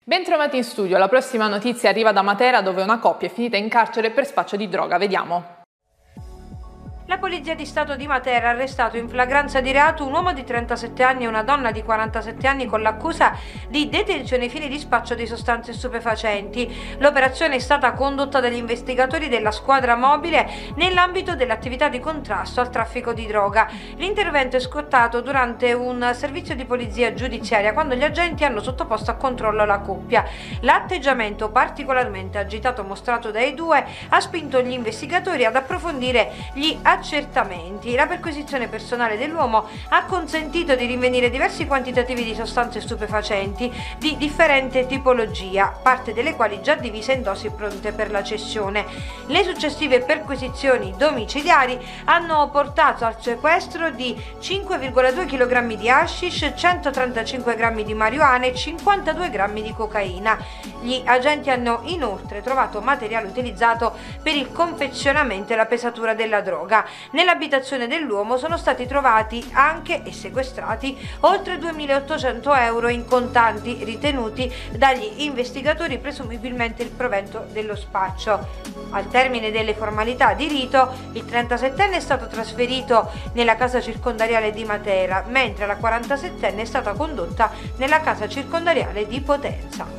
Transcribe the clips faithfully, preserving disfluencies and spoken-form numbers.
Bentrovati in studio, la prossima notizia arriva da Matera dove una coppia è finita in carcere per spaccio di droga, vediamo. La Polizia di Stato di Matera ha arrestato in flagranza di reato un uomo di trentasette anni e una donna di quarantasette anni con l'accusa di detenzione ai fini di spaccio di sostanze stupefacenti. L'operazione è stata condotta dagli investigatori della squadra mobile nell'ambito dell'attività di contrasto al traffico di droga. L'intervento è scottato durante un servizio di polizia giudiziaria quando gli agenti hanno sottoposto a controllo la coppia. L'atteggiamento particolarmente agitato mostrato dai due ha spinto gli investigatori ad approfondire gli accertamenti. La perquisizione personale dell'uomo ha consentito di rinvenire diversi quantitativi di sostanze stupefacenti di differente tipologia, parte delle quali già divise in dosi pronte per la cessione. Le successive perquisizioni domiciliari hanno portato al sequestro di cinque virgola due chilogrammi di hashish, centotrentacinque grammi di marijuana e cinquantadue grammi di cocaina. Gli agenti hanno inoltre trovato materiale utilizzato per il confezionamento e la pesatura della droga. Nell'abitazione dell'uomo sono stati trovati anche e sequestrati oltre duemilaottocento euro in contanti, ritenuti dagli investigatori presumibilmente il provento dello spaccio. Al termine delle formalità di rito, il trentasettenne è stato trasferito nella casa circondariale di Matera, mentre la quarantasettenne è stata condotta nella casa circondariale di Potenza.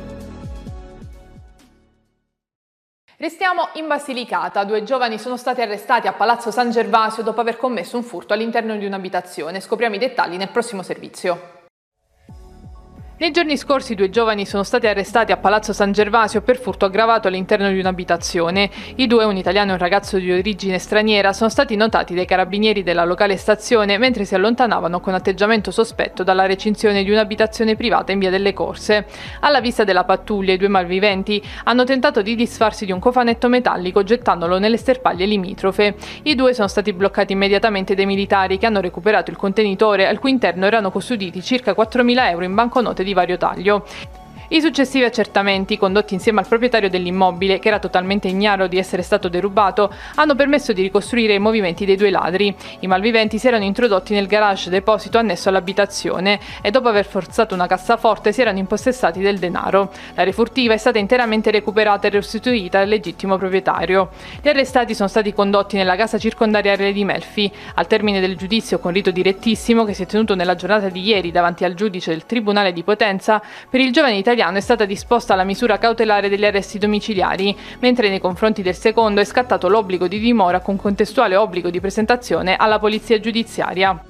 Restiamo in Basilicata. Due giovani sono stati arrestati a Palazzo San Gervasio dopo aver commesso un furto all'interno di un'abitazione. Scopriamo i dettagli nel prossimo servizio. Nei giorni scorsi due giovani sono stati arrestati a Palazzo San Gervasio per furto aggravato all'interno di un'abitazione. I due, un italiano e un ragazzo di origine straniera, sono stati notati dai carabinieri della locale stazione mentre si allontanavano con atteggiamento sospetto dalla recinzione di un'abitazione privata in via delle Corse. Alla vista della pattuglia, i due malviventi hanno tentato di disfarsi di un cofanetto metallico gettandolo nelle sterpaglie limitrofe. I due sono stati bloccati immediatamente dai militari che hanno recuperato il contenitore al cui interno erano custoditi circa quattromila euro in banconote di vario taglio. I successivi accertamenti, condotti insieme al proprietario dell'immobile, che era totalmente ignaro di essere stato derubato, hanno permesso di ricostruire i movimenti dei due ladri. I malviventi si erano introdotti nel garage deposito annesso all'abitazione e dopo aver forzato una cassaforte si erano impossessati del denaro. La refurtiva è stata interamente recuperata e restituita al legittimo proprietario. Gli arrestati sono stati condotti nella casa circondariale di Melfi. Al termine del giudizio con rito direttissimo, che si è tenuto nella giornata di ieri davanti al giudice del Tribunale di Potenza, per il giovane italiano è stata disposta la misura cautelare degli arresti domiciliari, mentre nei confronti del secondo è scattato l'obbligo di dimora con contestuale obbligo di presentazione alla polizia giudiziaria.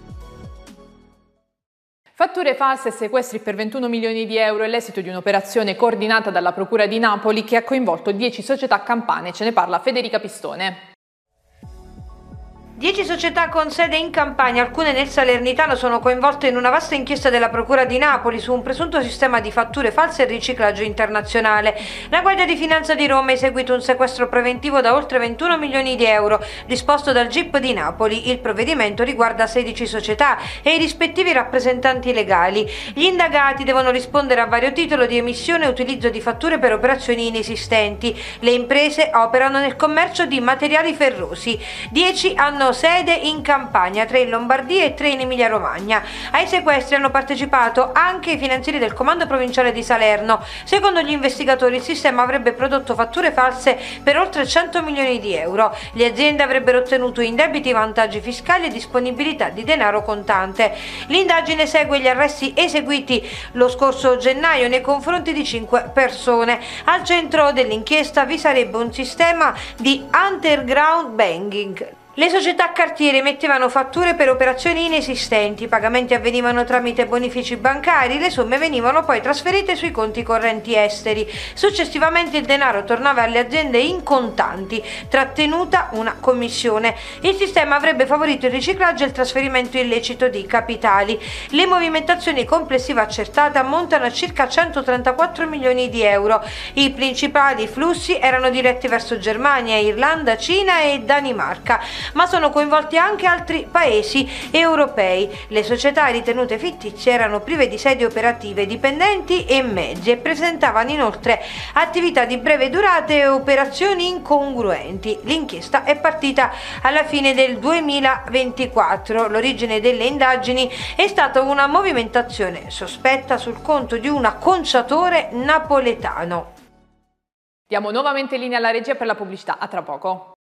Fatture false e sequestri per ventuno milioni di euro è l'esito di un'operazione coordinata dalla Procura di Napoli che ha coinvolto dieci società campane. Ce ne parla Federica Pistone. Dieci società con sede in Campania, alcune nel Salernitano, sono coinvolte in una vasta inchiesta della Procura di Napoli su un presunto sistema di fatture false e riciclaggio internazionale. La Guardia di Finanza di Roma ha eseguito un sequestro preventivo da oltre ventuno milioni di euro, disposto dal G I P di Napoli. Il provvedimento riguarda sedici società e i rispettivi rappresentanti legali. Gli indagati devono rispondere a vario titolo di emissione e utilizzo di fatture per operazioni inesistenti. Le imprese operano nel commercio di materiali ferrosi. Dieci hanno sede in Campania, tre in Lombardia e tre in Emilia Romagna. Ai sequestri hanno partecipato anche i finanzieri del Comando Provinciale di Salerno. Secondo gli investigatori il sistema avrebbe prodotto fatture false per oltre cento milioni di euro. Le aziende avrebbero ottenuto indebiti vantaggi fiscali e disponibilità di denaro contante. L'indagine segue gli arresti eseguiti lo scorso gennaio nei confronti di cinque persone. Al centro dell'inchiesta vi sarebbe un sistema di underground banking. Le società cartiere emettevano fatture per operazioni inesistenti, i pagamenti avvenivano tramite bonifici bancari, le somme venivano poi trasferite sui conti correnti esteri. Successivamente il denaro tornava alle aziende in contanti, trattenuta una commissione. Il sistema avrebbe favorito il riciclaggio e il trasferimento illecito di capitali. Le movimentazioni complessive accertate ammontano a circa centotrentaquattro milioni di euro. I principali flussi erano diretti verso Germania, Irlanda, Cina e Danimarca. ma sono coinvolti anche altri paesi europei. Le società ritenute fittizie erano prive di sedi operative, dipendenti e mezzi e presentavano inoltre attività di breve durata e operazioni incongruenti. L'inchiesta è partita alla fine del duemilaventiquattro. L'origine delle indagini è stata una movimentazione sospetta sul conto di un acconciatore napoletano. Diamo nuovamente linea alla regia per la pubblicità, a tra poco.